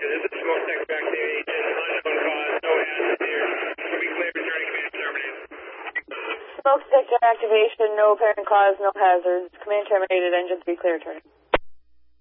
This is smoke detector activation, unknown cause, no hazard here. Will be clear, returning command terminated. Smoke detector activation, no apparent cause, no hazards. Command terminated, engine 3 clear, turning.